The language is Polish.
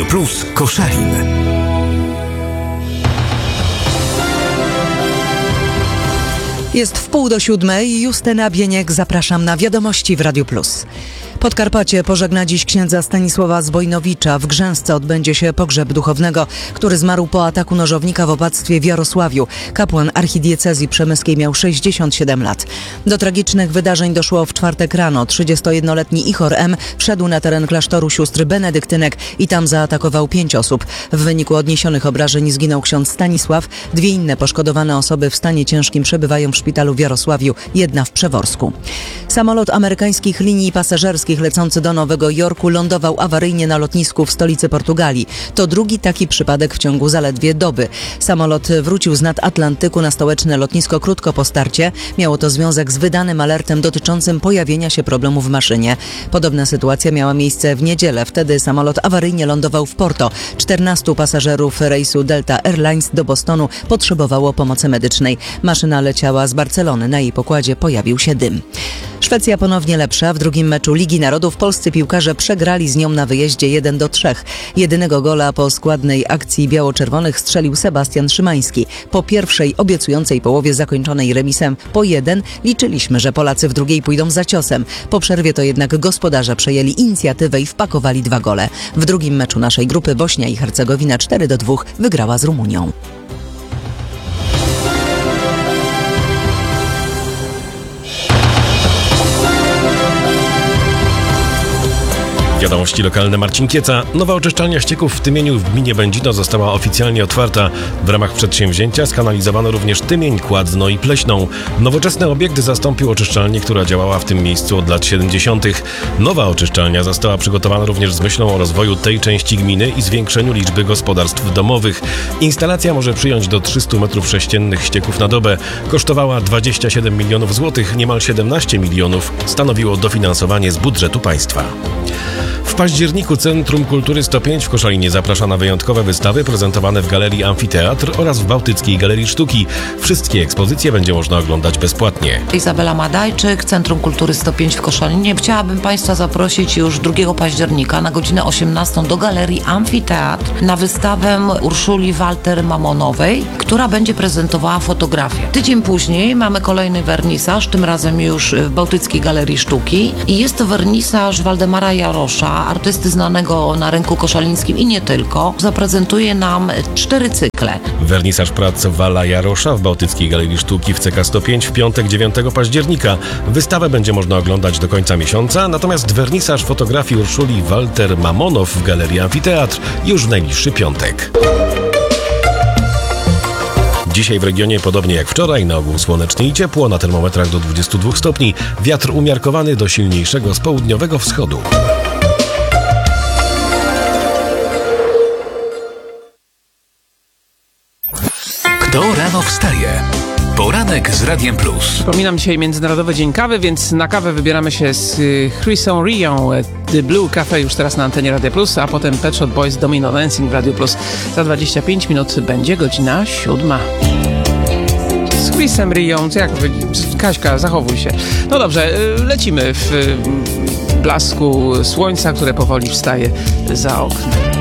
Plus Koszalin. Jest 6:30 i Justyna Bieniek, zapraszam na wiadomości w Radiu Plus. Podkarpacie pożegna dziś księdza Stanisława Zbojnowicza. W Grzęsce odbędzie się pogrzeb duchownego, który zmarł po ataku nożownika w opactwie w Jarosławiu. Kapłan archidiecezji przemyskiej miał 67 lat. Do tragicznych wydarzeń doszło w czwartek rano. 31-letni Ichor M. wszedł na teren klasztoru sióstr benedyktynek i tam zaatakował 5 osób. W wyniku odniesionych obrażeń zginął ksiądz Stanisław. 2 inne poszkodowane osoby w stanie ciężkim przebywają w szpitalu w Jarosławiu, jedna w Przeworsku. Samolot amerykańskich linii pasażerskich lecący do Nowego Jorku lądował awaryjnie na lotnisku w stolicy Portugalii. To drugi taki przypadek w ciągu zaledwie doby. Samolot wrócił z nad Atlantyku na stołeczne lotnisko krótko po starcie. Miało to związek z wydanym alertem dotyczącym pojawienia się problemu w maszynie. Podobna sytuacja miała miejsce w niedzielę. Wtedy samolot awaryjnie lądował w Porto. 14 pasażerów rejsu Delta Airlines do Bostonu potrzebowało pomocy medycznej. Maszyna leciała z Barcelony. Na jej pokładzie pojawił się dym. Szwecja ponownie lepsza. W drugim meczu Ligi Narodów polscy piłkarze przegrali z nią na wyjeździe 1-3. Jedynego gola po składnej akcji biało-czerwonych strzelił Sebastian Szymański. Po pierwszej obiecującej połowie zakończonej remisem po 1 liczyliśmy, że Polacy w drugiej pójdą za ciosem. Po przerwie to jednak gospodarze przejęli inicjatywę i wpakowali 2 gole. W drugim meczu naszej grupy Bośnia i Hercegowina 4-2 wygrała z Rumunią. Wiadomości lokalne, Marcin Kieca. Nowa oczyszczalnia ścieków w Tymieniu w gminie Będzino została oficjalnie otwarta. W ramach przedsięwzięcia skanalizowano również Tymień, Kładno i Pleśną. Nowoczesny obiekt zastąpił oczyszczalnię, która działała w tym miejscu od lat 70. Nowa oczyszczalnia została przygotowana również z myślą o rozwoju tej części gminy i zwiększeniu liczby gospodarstw domowych. Instalacja może przyjąć do 300 m3 ścieków na dobę. Kosztowała 27 milionów złotych, niemal 17 milionów stanowiło dofinansowanie z budżetu państwa. W październiku Centrum Kultury 105 w Koszalinie zaprasza na wyjątkowe wystawy prezentowane w Galerii Amfiteatr oraz w Bałtyckiej Galerii Sztuki. Wszystkie ekspozycje będzie można oglądać bezpłatnie. Izabela Madajczyk, Centrum Kultury 105 w Koszalinie. Chciałabym Państwa zaprosić już 2 października na godzinę 18 do Galerii Amfiteatr na wystawę Urszuli Walter-Mamonowej, która będzie prezentowała fotografię. Tydzień później mamy kolejny wernisaż, tym razem już w Bałtyckiej Galerii Sztuki i jest to wernisaż Waldemara Jarosza, artysty znanego na rynku koszalińskim i nie tylko. Zaprezentuje nam 4 cykle. Wernisaż prac Wala Jarosza w Bałtyckiej Galerii Sztuki w CK 105 w piątek 9 października. Wystawę będzie można oglądać do końca miesiąca, natomiast wernisaż fotografii Urszuli Walter-Mamonow w Galerii Amfiteatr już w najbliższy piątek. Dzisiaj w regionie podobnie jak wczoraj, na ogół słonecznie i ciepło, na termometrach do 22 stopni, wiatr umiarkowany do silniejszego z południowego wschodu. Kto rano wstaje? Poranek z Radiem Plus. Przypominam, dzisiaj Międzynarodowy Dzień Kawy, więc na kawę wybieramy się z Chrisą Rią, The Blue Cafe już teraz na antenie Radia Plus, a potem Pet Shop Boys Domino Dancing w Radiu Plus. Za 25 minut będzie godzina 7. Z Chrisem Rią, jak Kaśka, zachowuj się. No dobrze, lecimy w blasku słońca, które powoli wstaje za oknem.